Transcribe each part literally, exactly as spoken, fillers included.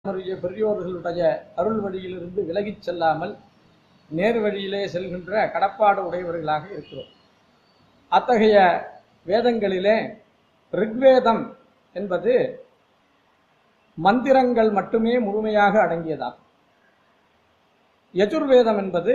நம்முடைய பெரியோர்களுடைய அருள் வழியிலிருந்து விலகிச் செல்லாமல் நேர் வழியிலே செல்கின்ற கடப்பாடு உடையவர்களாக இருக்கிறோம். அத்தகைய வேதங்களிலே ரிக்வேதம் என்பது மந்திரங்கள் மட்டுமே முழுமையாக அடங்கியதாகும். யஜுர்வேதம் என்பது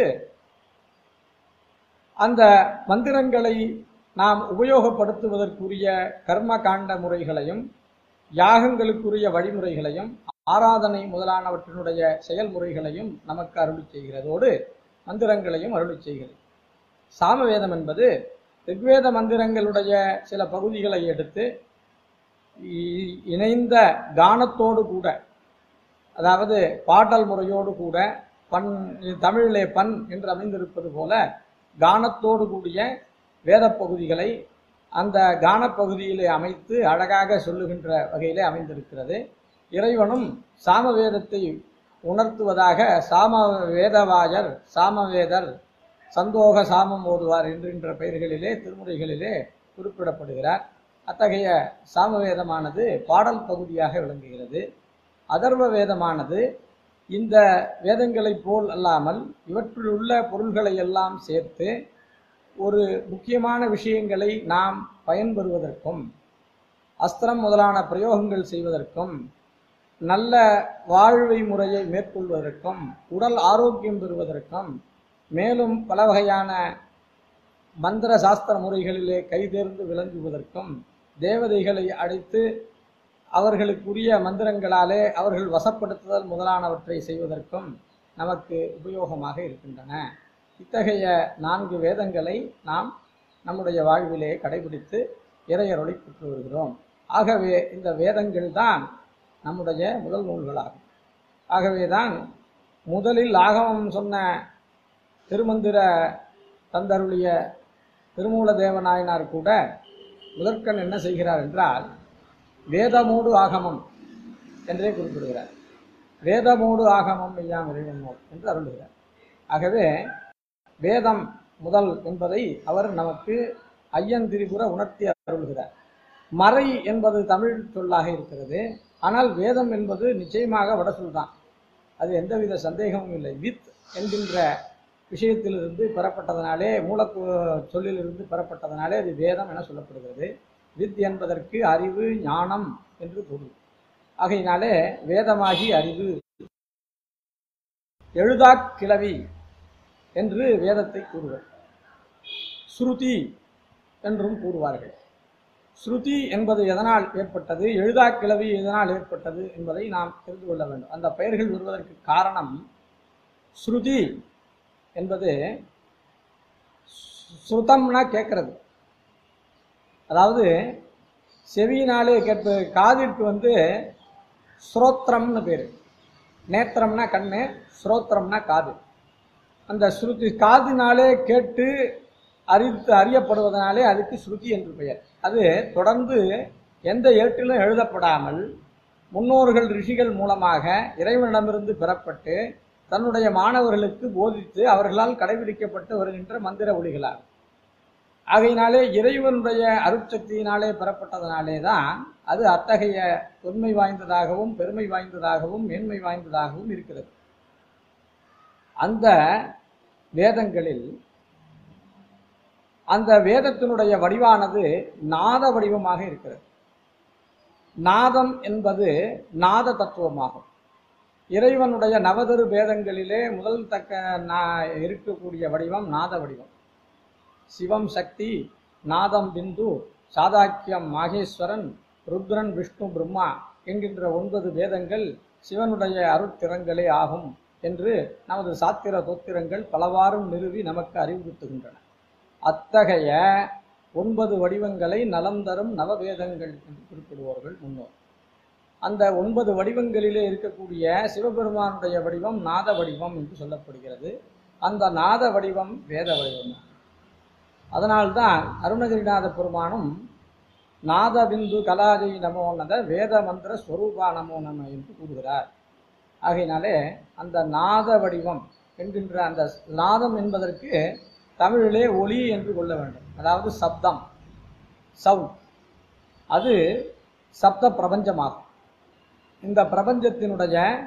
அந்த மந்திரங்களை நாம் உபயோகப்படுத்துவதற்குரிய கர்ம காண்ட முறைகளையும் யாகங்களுக்குரிய வழிமுறைகளையும் ஆராதனை முதலானவற்றினுடைய செயல்முறைகளையும் நமக்கு அருளி செய்கிறதோடு மந்திரங்களையும் அருளி செய்கிறது. சாமவேதம் என்பது ரிக்வேத மந்திரங்களுடைய சில பகுதிகளை எடுத்து இணைந்த கானத்தோடு கூட, அதாவது பாடல் முறையோடு கூட, பண் தமிழிலே பண் என்று அமைந்திருப்பது போல கானத்தோடு கூடிய வேத பகுதிகளை அந்த கானப்பகுதியிலே அமைத்து அழகாக சொல்லுகின்ற வகையிலே அமைந்திருக்கிறது. இறைவனும் சாமவேதத்தை உணர்த்துவதாக சாம வேதவாயர், சாமவேதர், சந்தோக சாமம் ஓதுவார் என்கின்ற பெயர்களிலே திருமுறைகளிலே குறிப்பிடப்படுகிறார். அத்தகைய சாமவேதமானது பாடல் பகுதியாக விளங்குகிறது. அதர்வ வேதமானது இந்த வேதங்களைப் போல் அல்லாமல் இவற்றில் உள்ள பொருள்களை எல்லாம் சேர்த்து ஒரு முக்கியமான விஷயங்களை நாம் பயன்பெறுவதற்கும் அஸ்திரம் முதலான பிரயோகங்கள் செய்வதற்கும் நல்ல வாழ்வை முறையை மேற்கொள்வதற்கும் உடல் ஆரோக்கியம் பெறுவதற்கும் மேலும் பல வகையான மந்திர சாஸ்திர முறைகளிலே கைதேர்ந்து விளங்குவதற்கும் தேவதைகளை அழைத்து அவர்களுக்குரிய மந்திரங்களாலே அவர்கள் வசப்படுத்துதல் முதலானவற்றை செய்வதற்கும் நமக்கு உபயோகமாக இருக்கின்றன. இத்தகைய நான்கு வேதங்களை நாம் நம்முடைய வாழ்விலே கடைபிடித்து இறையருளை பெற்று வருகிறோம். ஆகவே இந்த வேதங்கள் தான் நம்முடைய முதல் நூல்களாகும். ஆகவேதான் முதலில் ஆகமம் சொன்ன திருமந்திர தந்தருளிய திருமூல தேவநாயனார் கூட முதற்கண் என்ன செய்கிறார் என்றால் வேதமோடு ஆகமம் என்றே குறிப்பிடுகிறார். வேதமோடு ஆகமம் ஐயாம் இறைவனோடு என்று அருளுகிறார். ஆகவே வேதம் முதல் என்பதை அவர் நமக்கு ஐயன் திரிபுர உணர்த்தி அருள்கிறார். மறை என்பது தமிழ் சொல்லாக இருக்கிறது. ஆனால் வேதம் என்பது நிச்சயமாக வடசொல் தான். அது எந்தவித சந்தேகமும் இல்லை. வித் என்கின்ற விஷயத்திலிருந்து பெறப்பட்டதனாலே, மூல சொல்லிலிருந்து பெறப்பட்டதனாலே அது வேதம் என சொல்லப்படுகிறது. வித் என்பதற்கு அறிவு, ஞானம் என்று பொருள். ஆகையினாலே வேதமாகி அறிவு, எழுதா கிளவி என்று வேதத்தை கூறுவர். ஸ்ருதி என்றும் கூறுவார்கள். ஸ்ருதி என்பது எதனால் ஏற்பட்டது, எழுதா கிளவி எதனால் ஏற்பட்டது என்பதை நாம் தெரிந்து கொள்ள வேண்டும். அந்த பெயர்கள் வருவதற்கு காரணம், ஸ்ருதி என்பது ஸ்ருதம்னா கேட்கறது, அதாவது செவியினாலே கேட்பது. காதிற்கு வந்து ஸ்ரோத்திரம்னு பேர். நேத்திரம்னா கண்ணு, ஸ்ரோத்திரம்னா காது. அந்த ஸ்ருதி காதினாலே கேட்டு அறித்து அறியப்படுவதனாலே அதுக்கு ஸ்ருதி என்று பெயர். அது தொடர்ந்து எந்த ஏட்டிலும் எழுதப்படாமல் முன்னோர்கள் ரிஷிகள் மூலமாக இறைவனிடமிருந்து பெறப்பட்டு தன்னுடைய மாணவர்களுக்கு போதித்து அவர்களால் கடைபிடிக்கப்பட்டு வருகின்ற மந்திர ஒலிகளாகும். ஆகையினாலே இறைவனுடைய அருட்சக்தியினாலே பெறப்பட்டதனாலே தான் அது அத்தகைய தொன்மை வாய்ந்ததாகவும் பெருமை வாய்ந்ததாகவும் மேன்மை வாய்ந்ததாகவும் இருக்கிறது. அந்த வேதங்களில் அந்த வேதத்தினுடைய வடிவானது நாத வடிவமாக இருக்கிறது. நாதம் என்பது நாத தத்துவமாகும். இறைவனுடைய நவதரு வேதங்களிலே முதல் தக்க இருக்கக்கூடிய வடிவம் நாத வடிவம். சிவம் சக்தி, நாதம் பிந்து, சாதாக்கியம் மாகேஸ்வரன், ருத்ரன் விஷ்ணு பிரம்மா என்கின்ற ஒன்பது வேதங்கள் சிவனுடைய அருட்திறங்களே ஆகும் என்று நமது சாத்திர தோத்திரங்கள் பலவாறும் நிறுவி நமக்கு அறிவுறுத்துகின்றன. அத்தகைய ஒன்பது வடிவங்களை நலம் தரும் நவவேதங்கள் என்று குறிப்பிடுவார்கள் முன்னோர். அந்த ஒன்பது வடிவங்களிலே இருக்கக்கூடிய சிவபெருமானுடைய வடிவம் நாத வடிவம் என்று சொல்லப்படுகிறது. அந்த நாத வடிவம் வேத வடிவம். அதனால்தான் அருணகிரிநாத பெருமானும் நாத பிந்து கலாஜை நமோ நத வேத மந்திர ஸ்வரூபா நமோ நம என்று கூறுகிறார். ஆகையினாலே அந்த நாத வடிவம் என்கின்ற அந்த நாதம் என்பதற்கு தமிழிலே ஒலி என்று கொள்ள வேண்டும். அதாவது சப்தம், சவுண்ட். அது சப்த பிரபஞ்சமாகும். இந்த பிரபஞ்சத்தினுடைய